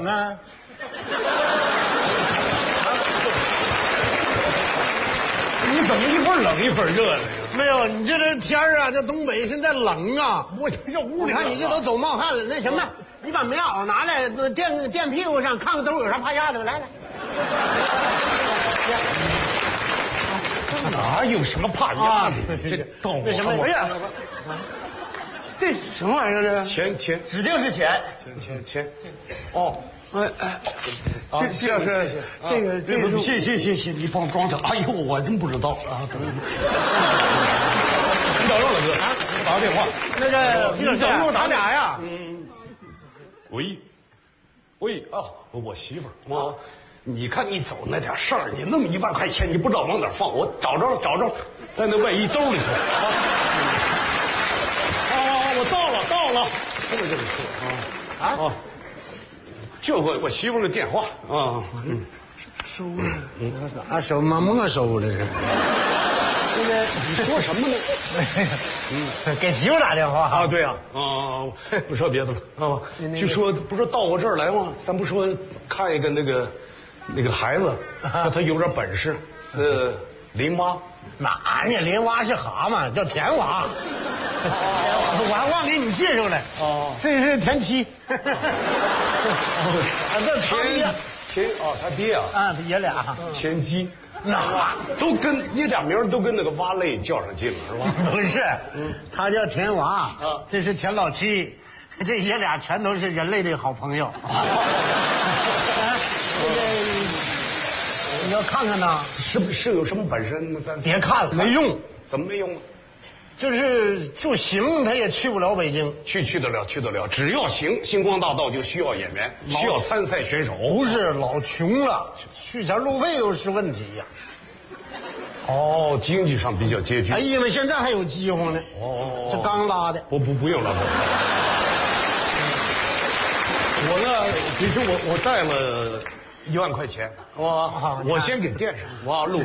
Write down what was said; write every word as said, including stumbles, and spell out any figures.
冷啊？ 你怎么一会儿冷一会儿热的呀？ 没有，你这这天儿啊，这东北现在冷啊。 我这屋里， 你看你这都走冒汗了。那什么，你把棉袄拿来，垫垫屁股上，看看兜有啥怕压的。来来。 哪有什么怕压的？这逗那什么？哎呀， 这什么玩意儿？这钱钱指定是钱。 钱钱钱。哦， 哎哎， 啊， 这这是这个这个， 谢谢谢谢，你帮我装上。哎呦，我真不知道啊，怎么？你找着了哥啊？我打个电话。 那个你怎么给我打俩呀？ 嗯。喂，喂啊，我媳妇儿，我，你看你走那点事儿，你那么一万块钱，你不知道往哪放？我找着了，找着了，在那外衣兜里头。啊啊！我到了，到了，这么这么说啊啊！就我我媳妇儿的电话啊，嗯， 收了，嗯，咋收？妈没收了是？那个你说什么呢？ 嗯，给媳妇打电话啊？对呀，啊，不说别的了啊，就说不是到我这儿来吗？咱不说看一个那个那个孩子，说他有点本事，呃，林蛙。 哪呢？林蛙是蛤蟆，叫田蛙。我还忘给你介绍了。哦，这是田七。啊，这田田哦，他爹啊。 啊，爷俩。 田鸡。 那都跟你俩名都跟那个蛙类较上劲了，是吧？ 不是，嗯，他叫田娃，啊，这是田老七，这爷俩全都是人类的好朋友。这个你要看看呐， 是是有什么本事？那咱别看了，没用。 怎么没用？ 就是就行，他也去不了北京。 去去得了，去得了。只要行，星光大道就需要演员，需要参赛选手。 不是老穷了，续钱路费都是问题呀。 哦，经济上比较拮据。 哎，因为现在还有饥荒呢。哦，这刚拉的。 不不不用了，不。我呢，比如说我我带了一万块钱，我我先给垫上，我要录。